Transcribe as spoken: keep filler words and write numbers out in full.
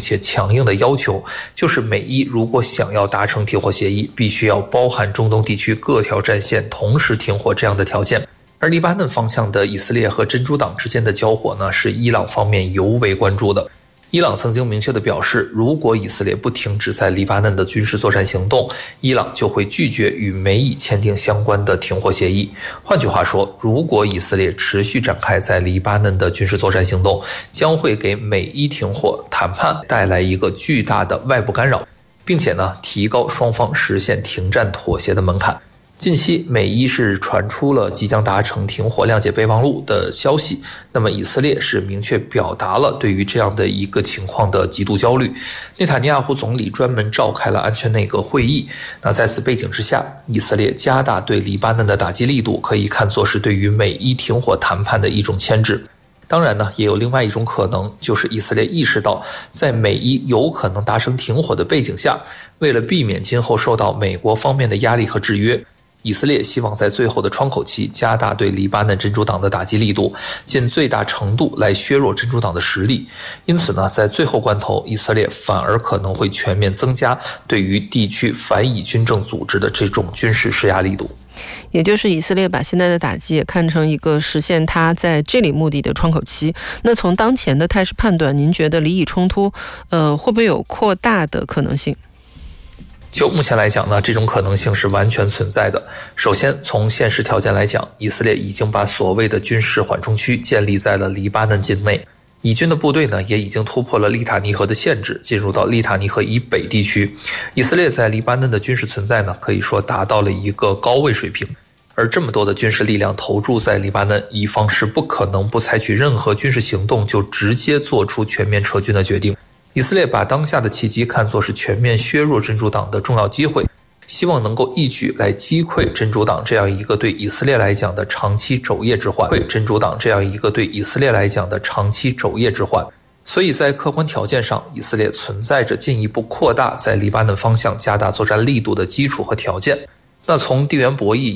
且强硬的要求，就是美伊如果想要达成停火协议，必须要包含中东地区各条战线同时停火这样的条件。而黎巴嫩方向的以色列和真主党之间的交火呢，是伊朗方面尤为关注的。伊朗曾经明确地表示，如果以色列不停止在黎巴嫩的军事作战行动，伊朗就会拒绝与美以签订相关的停火协议。换句话说，如果以色列持续展开在黎巴嫩的军事作战行动，将会给美伊停火谈判带来一个巨大的外部干扰，并且呢，提高双方实现停战妥协的门槛。近期美伊是传出了即将达成停火谅解备忘录的消息，那么以色列是明确表达了对于这样的一个情况的极度焦虑。内塔尼亚胡总理专门召开了安全内阁会议，那在此背景之下，以色列加大对黎巴嫩的打击力度，可以看作是对于美伊停火谈判的一种牵制。当然呢，也有另外一种可能，就是以色列意识到在美伊有可能达成停火的背景下，为了避免今后受到美国方面的压力和制约，以色列希望在最后的窗口期加大对黎巴嫩真主党的打击力度，尽最大程度来削弱真主党的实力。因此呢，在最后关头，以色列反而可能会全面增加对于地区反以军政组织的这种军事施压力度。 也就是以色列把现在的打击也看成一个实现他在这里目的的窗口期。那从当前的态势判断，您觉得黎以冲突呃，会不会有扩大的可能性？ 就目前来讲呢，这种可能性是完全存在的。首先，从现实条件来讲，以色列已经把所谓的军事缓冲区建立在了黎巴嫩境内，以军的部队呢也已经突破了利塔尼河的限制，进入到利塔尼河以北地区。以色列在黎巴嫩的军事存在呢，可以说达到了一个高位水平。而这么多的军事力量投注在黎巴嫩，以方是不可能不采取任何军事行动就直接做出全面撤军的决定。以色列把当下的契机看作是全面削弱真主党的重要机会，希望能够一举来击溃真主党这样一个对以色列来讲的长期肘腋之患，对真主党这样一个对以色列来讲的长期肘腋之患。所以在客观条件上，以色列存在着进一步扩大在黎巴嫩方向加大作战力度的基础和条件。那从地缘博弈